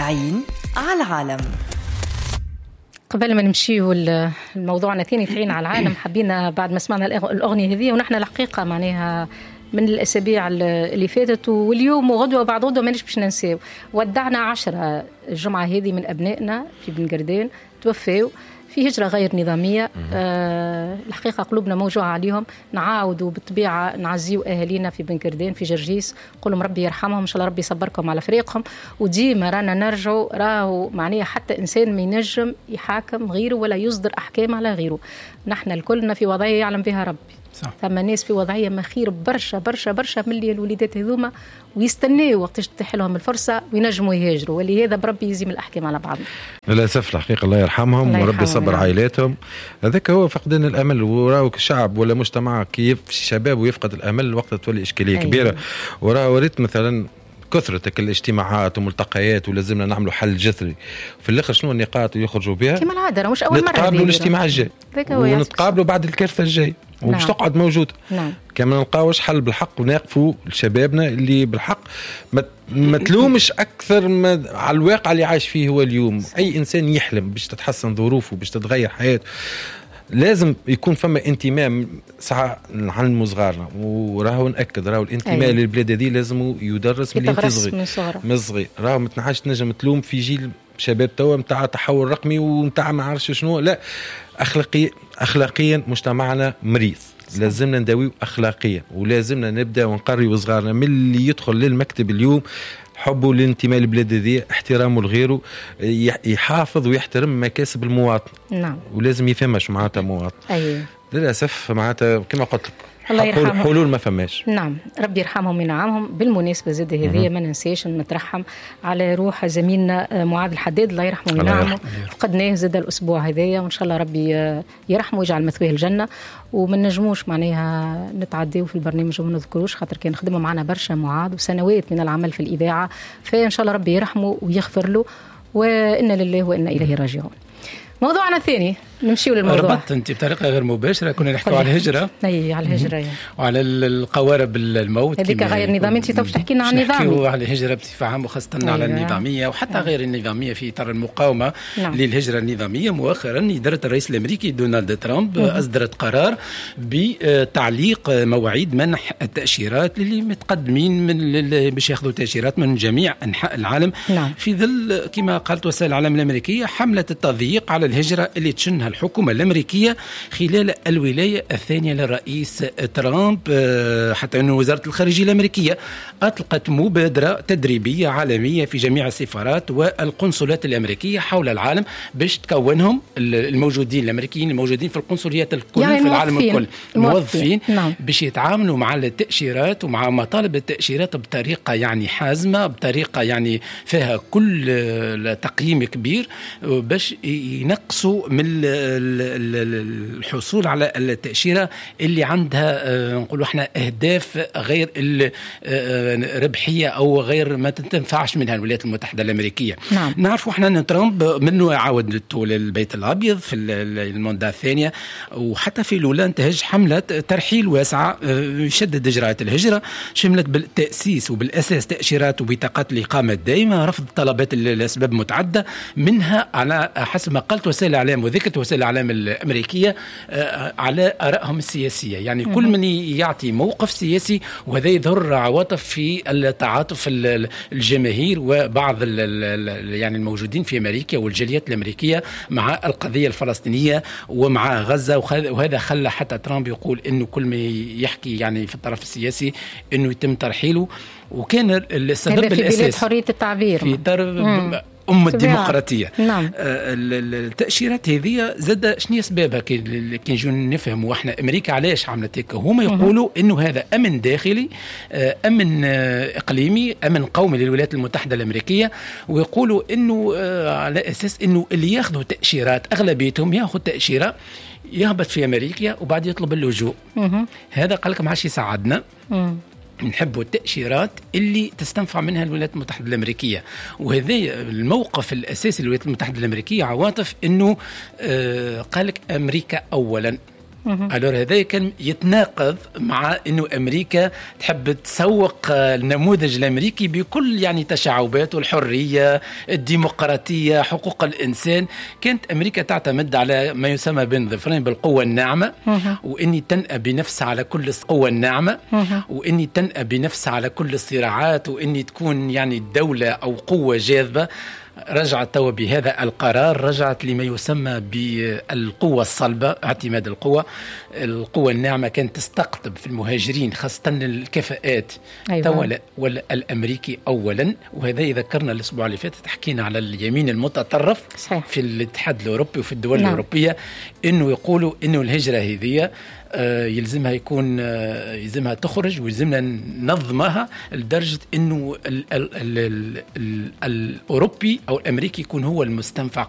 متابعين على العالم. قبل ما نمشيو الموضوعنا ثاني في على العالم، حبينا بعد ما سمعنا الأغنية هذه، ونحن الحقيقة معناها من الأسابيع اللي فاتت واليوم وغدوة بعد غدوة ما باش ننساو، ودعنا 10 الجمعة هذه من أبنائنا في بن قردان توفوا في هجرة غير نظامية. الحقيقة قلوبنا موجوعة عليهم. نعاودوا بالطبيعة نعزيو أهالينا في بن قردان في جرجيس، قولهم ربي يرحمهم، إن شاء الله ربي يصبركم على فريقهم. وديما رانا نرجعوا، راهو معناها حتى إنسان ما ينجم يحاكم غيره ولا يصدر أحكام على غيره. نحن الكلنا في وضعية يعلم بها ربي. ثم ناس في وضعية مخير برشا برشا برشا من اللي الوليدات هذوما، ويستناوا وقت تتيح لهم الفرصة وينجموا يهاجروا، ولهذا بربي يزيم الأحكام على بعض. للأسف الحقيقة الله يرحمهم وربي يصبر عائلاتهم. هذاك هو فقدان الأمل، وراو شعب ولا مجتمع كيف شباب ويفقد الأمل وقت تولي إشكالية كبيرة. وراو وريت مثلا كثرة الاجتماعات وملتقيات ولازمنا نعملوا حل جذري في الاخر. شنو النقاط يخرجوا بها كما العادة؟ مش أول مرة نتقابلوا الاجتماع الجاي ونتقابلوا بعد الكرفة الجاي ومش تقعد موجود. كما نلقاوش حل بالحق ونقفوا لشبابنا اللي بالحق ما تلومش أكثر ما على الواقع اللي عايش فيه هو اليوم. أي إنسان يحلم باش تتحسن ظروفه باش تتغير حياته لازم يكون فما انتماء ساعة نعلموا صغارنا، وراهو نأكد راهو الانتماء للبلاد هذه لازم يدرس من صغير. راهو ما تنحاش تنجم تلوم في جيل شباب توا متاع تحول رقمي ومتاع ما عارفش شنو. لا، أخلاقيا مجتمعنا مريض، لازمنا نداويه أخلاقيا، ولازمنا نبدأ ونقري صغارنا من اللي يدخل للمكتب اليوم حبه للانتماء للبلاد هذه، احترامه لغيره، يحافظ ويحترم مكاسب المواطن. ولازم يفهمش معناتها مواطن. للأسف معناتها كما قلت لك حلول ما فماش. ربي يرحمهم وينعمهم. بالمناسبة زاد هذه ما ننساش نترحم على روح زميلنا معاذ الحداد، الله يرحمه وينعمه. فقدناه زاد الأسبوع هذايا، وإن شاء الله ربي يرحمه ويجعل مثواه الجنة. وما نجموش معناها نتعديو في البرنامج وما نذكروش، خاطر كان خدمه معنا برشا معاذ وسنوات من العمل في الإذاعة، فإن شاء الله ربي يرحمه ويغفر له، وإنا لله وإنا إليه راجعون. موضوعنا الثاني نمشيو للموضوع. ربطت انت بطريقه غير مباشره، كنا نحكوا على الهجره. على الهجره وعلى القوارب الموت هذيك غير نظاميه. انت توش تحكي لنا عن النظام، نحكيو على الهجره بصفه عامه، وخاصه على النظاميه وحتى غير النظاميه في اطار المقاومه للهجره النظاميه. مؤخرا درت الرئيس الامريكي دونالد ترامب اصدرت قرار بتعليق مواعيد منح التاشيرات للي متقدمين من باش ياخذوا تاشيرات من جميع انحاء العالم. في ظل كما قالت وسائل الاعلام الامريكيه حمله التضييق على الهجره اللي تشنها الحكومة الأمريكية خلال الولاية الثانية للرئيس ترامب. حتى أن وزارة الخارجية الأمريكية أطلقت مبادرة تدريبية عالمية في جميع السفارات والقنصلات الأمريكية حول العالم باش تكونهم الموجودين الأمريكيين الموجودين في القنصليات الكل في العالم الكل، الموظفين باش يتعاملوا مع التأشيرات ومع مطالب التأشيرات بطريقة يعني حازمة، بطريقة يعني فيها كل تقييم كبير، باش ينقصوا من الحصول على التأشيرة اللي عندها نقولوا احنا أهداف غير ربحية أو غير ما تنفعش منها الولايات المتحدة الأمريكية. نعرفوا احنا أن ترامب منه عودته للبيت الأبيض في الموندة الثانية، وحتى في الأولى انتهج حملة ترحيل واسعة يشدد إجراءات الهجرة، شملت بالتأسيس وبالأساس تأشيرات وبطاقات الإقامة الدائمة، رفض طلبات لأسباب متعددة، منها على حسب ما قالت وسائل الإعلام وذكرت وسائل الإعلام الأمريكية على آرائهم السياسية. يعني كل من يعطي موقف سياسي، وهذا يظهر عواطف في التعاطف الجماهير وبعض يعني الموجودين في أمريكا والجاليات الأمريكية مع القضية الفلسطينية ومع غزة، وهذا خلى حتى ترامب يقول إنه كل ما يحكي يعني في الطرف السياسي إنه يتم ترحيله. وكان السبب الأساسي في حرية التعبير في طرف الديمقراطية. التأشيرات هذه زاد شنو أسبابها كي نجوا نفهموا احنا أمريكا علاش عملت هيك. هما يقولوا إنه هذا أمن داخلي، أمن إقليمي، أمن قومي للولايات المتحدة الأمريكية، ويقولوا إنه على أساس إنه اللي ياخذوا تأشيرات أغلبيتهم ياخذ تأشيرة يهبط في أمريكا وبعد يطلب اللجوء. هذا قال لك ما عادش يساعدنا، نحبوا التأشيرات اللي تستنفع منها الولايات المتحدة الأمريكية. وهذا الموقف الأساسي للولايات المتحدة الأمريكية عواطف إنه قالك أمريكا أولا، الور هذا كان يتناقض مع انه امريكا تحب تسوق النموذج الامريكي بكل يعني تشعباته، الحريه، الديمقراطيه، حقوق الانسان. كانت امريكا تعتمد على ما يسمى بين ظفرين بالقوه الناعمه، واني تنأى بنفسها على كل القوه الناعمه، واني تنأى بنفسها على كل الصراعات، واني تكون يعني دولة او قوه جاذبه. رجعت توا بهذا القرار، رجعت لما يسمى بالقوة الصلبة، اعتماد القوة الناعمة كانت تستقطب في المهاجرين خاصة الكفاءات. توا والأمريكي أولا، وهذا يذكرنا الأسبوع اللي فات حكينا على اليمين المتطرف صحيح. في الاتحاد الأوروبي وفي الدول الأوروبية إنه يقولوا إنه الهجرة هذه يلزمها يكون يلزمها تخرج ويلزمنا ننظمها لدرجة إنه الأوروبي أو الأمريكي يكون هو المستنفع